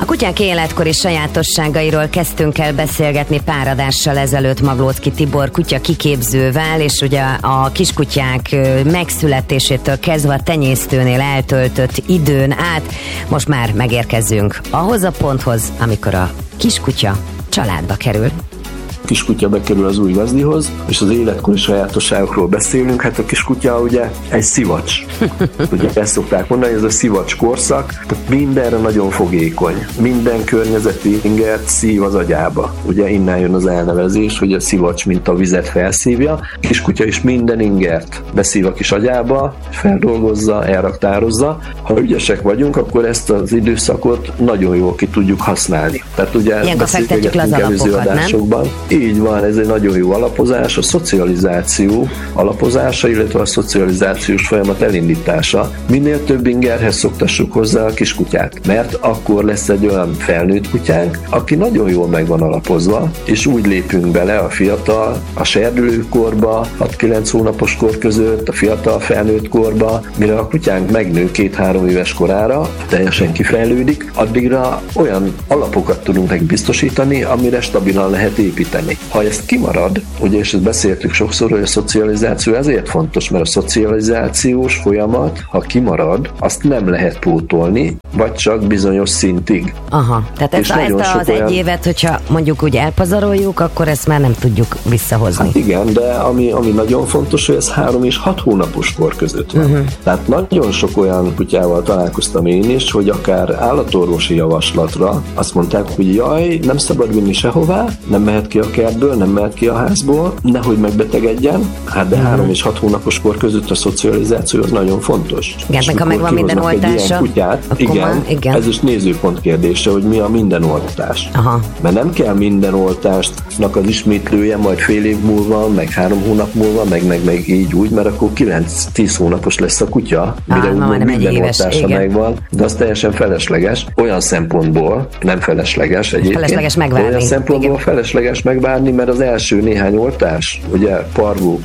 A kutyák életkori sajátosságairól kezdtünk el beszélgetni pár adással ezelőtt Maglóczky Tibor kutya kiképzővel, és ugye a kiskutyák megszületésétől kezdve a tenyésztőnél eltöltött időn át most már megérkezzünk ahhoz a ponthoz, amikor a kiskutya családba kerül. Kiskutya bekerül az új gazdihoz, és az életkori sajátosságokról beszélünk, hát a kiskutya ugye egy szivacs. Ugye ezt szokták mondani, ez a szivacs korszak, tehát mindenre nagyon fogékony. Minden környezeti ingert szív az agyába. Ugye innen jön az elnevezés, hogy a szivacs mint a vizet felszívja. A kiskutya is minden ingert beszív a kis agyába, feldolgozza, elraktározza. Ha ügyesek vagyunk, akkor ezt az időszakot nagyon jól ki tudjuk használni. Tehát ugye ilyenkor fektetjük le az alapokat, nem? Így van, ez egy nagyon jó alapozás, a szocializáció alapozása, illetve a szocializációs folyamat elindítása. Minél több ingerhez szoktassuk hozzá a kiskutyát, mert akkor lesz egy olyan felnőtt kutyánk, aki nagyon jól meg van alapozva, és úgy lépünk bele a fiatal, a serdülőkorba, 6-9 hónapos kor között, a fiatal felnőtt korba, mire a kutyánk megnő 2-3 éves korára, teljesen kifejlődik, addigra olyan alapokat tudunk neki biztosítani, amire stabilan lehet építeni. Ha ezt kimarad, ugye, és ezt beszéltük sokszor, hogy a szocializáció ezért fontos, mert a szocializációs folyamat, ha kimarad, azt nem lehet pótolni, vagy csak bizonyos szintig. Aha, tehát ezt az egy évet, hogyha mondjuk úgy elpazaroljuk, akkor ezt már nem tudjuk visszahozni. Hát igen, de ami nagyon fontos, hogy ez 3 és 6 hónapos kor között van. Tehát nagyon sok olyan kutyával találkoztam én is, hogy akár állatorvosi javaslatra azt mondták, hogy jaj, nem szabad vinni sehová, nem mehet ki a kertből, nem mehet ki a házból, nehogy megbetegedjen. Hát de 3 és 6 hónapos kor között a szocializáció az nagyon fontos. Igen, meg ha megvan minden oltása. Kutyát, igen, ez is nézőpont kérdése, hogy mi a minden oltás. Aha. Mert nem kell minden oltásnak az ismétlője majd fél év múlva, meg 3 hónap múlva, meg így úgy, mert akkor 9-10 hónapos lesz a kutya, mire minden oltása megvan, de az teljesen felesleges. Olyan szempontból nem felesleges egyébként. Felesleges megvárni. Olyan szempontból felesleges megvárni, mert az első néhány oltás, ugye parvó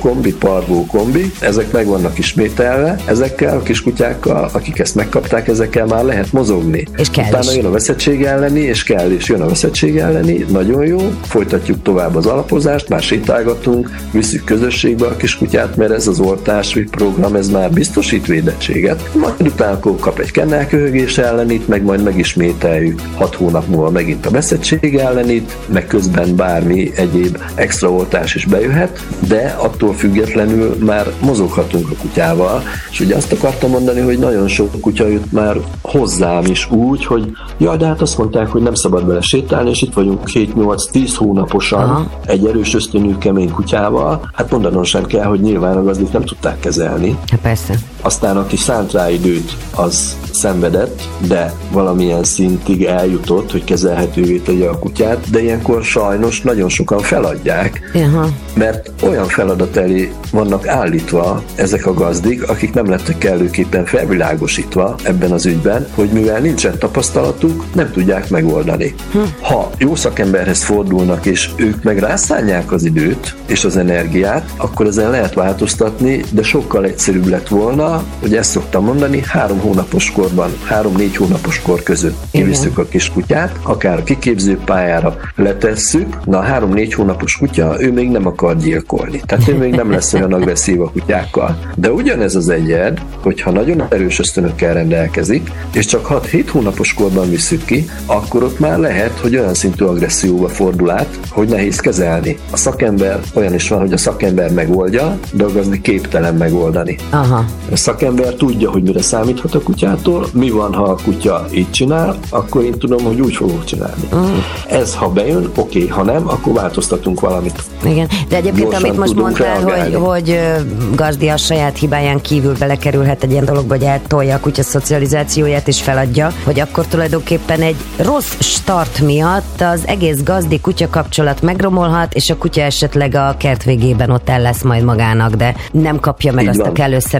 kombi, ezek meg vannak ismételve, ezekkel a kiskutyákkal, akik ezt megkapták, ezekkel már lehet mozogni. És kell utána jön a veszettség elleni, és jön a veszettség elleni, nagyon jó, folytatjuk tovább az alapozást, már sétálgatunk, visszük közösségbe a kiskutyát, mert ez az oltási program, ez már biztosít védettséget, majd utána kap egy kennelköhögés ellenit, meg majd megismételjük 6 hónap múlva megint a veszettség ellenit, meg közben bármi egyéb extra oltás is bejöhet, de attól függetlenül már mozoghatunk a kutyával, és ugye azt akartam mondani, hogy nagyon sok kutya jött már hozzám is úgy, hogy jaj, de hát azt mondták, hogy nem szabad vele sétálni, és itt vagyunk 7-8-10 hónaposan egy erős ösztönű kemény kutyával, hát mondanom sem kell, hogy nyilván a gazdik nem tudták kezelni. Hát persze. Aztán aki szánt rá időt, az szenvedett, de valamilyen szintig eljutott, hogy kezelhetővé tegye a kutyát, de ilyenkor sajnos nagyon sokan feladják, mert olyan feladat elé vannak állítva ezek a gazdik, akik nem lettek kellőképpen felvilágosítva ebben az ügyben, hogy mivel nincsen tapasztalatuk, nem tudják megoldani. Ha jó szakemberhez fordulnak, és ők meg rászánják az időt és az energiát, akkor ezen lehet változtatni, de sokkal egyszerűbb lett volna, hogy ezt szoktam mondani, 3 hónapos korban, 3-4 hónapos kor között kivisszük a kiskutyát, akár a kiképző pályára letesszük, na a 3-4 hónapos kutya, ő még nem akar gyilkolni. Tehát ő még nem lesz olyan agresszív a kutyákkal. De ugyanez az egyed, hogyha nagyon erős ösztönökkel rendelkezik, és csak 6-7 hónapos korban visszük ki, akkor ott már lehet, hogy olyan szintű agresszióba fordul át, hogy nehéz kezelni. A szakember olyan is van, hogy a szakember megoldja, de a gazdi képtelen megoldani. Aha. A szakember tudja, hogy mire számíthat a kutyától, mi van, ha a kutya így csinál, akkor én tudom, hogy úgy fogok csinálni. Ez ha bejön, oké, ha nem, akkor változtatunk valamit. Igen, de egyébként amit most mondtál, hogy gazdi a saját hibáján kívül belekerülhet egy ilyen dologba, hogy eltolja a kutya szocializációját és feladja, hogy akkor tulajdonképpen egy rossz start miatt az egész gazdi-kutya kapcsolat megromolhat, és a kutya esetleg a kert végében ott el lesz majd magának, de nem kapja meg azt a kellő szeretetet.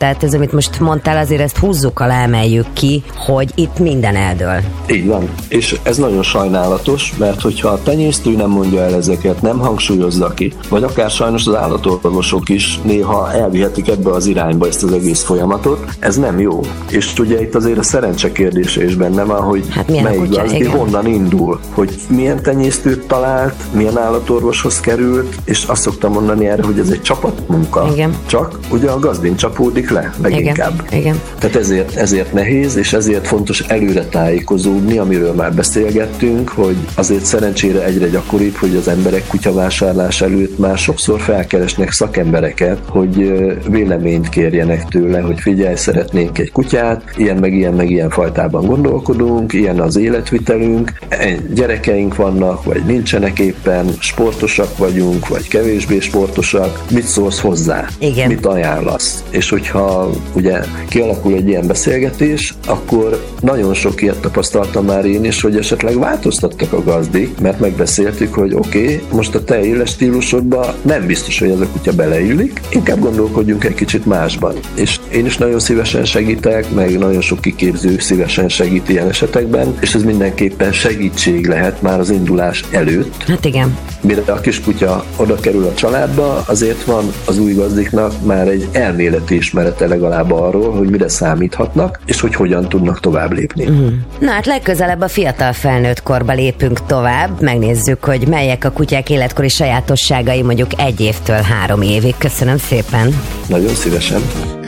Tehát ez, amit most mondtál, azért ezt húzzuk alá, emeljük ki, hogy itt minden eldől. Így van. És ez nagyon sajnálatos, mert hogyha a tenyésztő nem mondja el ezeket, nem hangsúlyozza ki, vagy akár sajnos az állatorvosok is néha elvihetik ebbe az irányba ezt az egész folyamatot, ez nem jó. És ugye itt azért a szerencse kérdése is benne van, hogy melyik gazdi honnan indul, hogy milyen tenyésztőt talált, milyen állatorvoshoz került, és azt szoktam mondani erre, hogy ez egy csapatmunka. Igen. Csak ugye a gazdin csapódik le leginkább. Igen. Tehát ezért nehéz, és ezért fontos előre tájékozódni, amiről már beszélgettünk, hogy azért szerencsére egyre gyakoribb, hogy az emberek kutyavásárlás előtt már sokszor felkeresnek szakembereket, hogy véleményt kérjenek tőle, hogy figyelj, szeretnénk egy kutyát, ilyen meg ilyen fajtában gondolkodunk, ilyen az életvitelünk, gyerekeink vannak, vagy nincsenek éppen, sportosak vagyunk, vagy kevésbé sportosak, mit szólsz hozzá? Igen. Mit ajánlasz? És hogyha ugye kialakul egy ilyen beszélgetés, akkor nagyon sok ilyet tapasztaltam már én is, hogy esetleg változtattak a gazdik, mert megbeszéltük, hogy oké, most a te éles stílusodba nem biztos, hogy ez a kutya beleillik, inkább gondolkodjunk egy kicsit másban. És én is nagyon szívesen segítek, meg nagyon sok kiképző szívesen segít ilyen esetekben, és ez mindenképpen segítség lehet már az indulás előtt. Hát igen. Mire a kiskutya oda kerül a családba, azért van az új gazdiknak már egy elméleti ismerete legalább arról, hogy mire számíthatnak, és hogy hogyan tudnak tovább lépni. Na hát legközelebb a fiatal felnőtt korba lépünk tovább, megnézzük, hogy melyek a kutyák életkori sajátosságai mondjuk 1 évtől 3 évig. Köszönöm szépen! Nagyon szívesen!